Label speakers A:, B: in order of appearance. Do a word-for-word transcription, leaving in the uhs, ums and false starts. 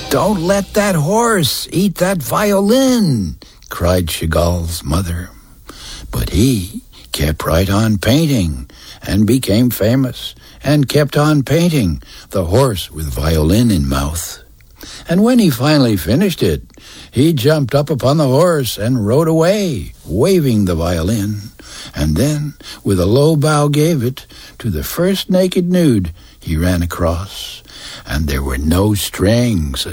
A: "Don't let that horse eat that violin," cried Chagall's mother. But he kept right on painting and became famous and kept on painting the horse with violin in mouth. And when he finally finished it, he jumped up upon the horse and rode away, waving the violin, and then, with a low bow, gave it to the first naked nude he ran across, and there were no strings